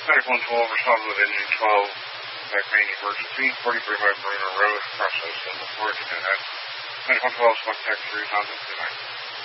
Medical 112, responded with engine 12, back main emergency, 43 by Bruner Road, process of the Florida, and Medical 12, contact 3 Honda 29.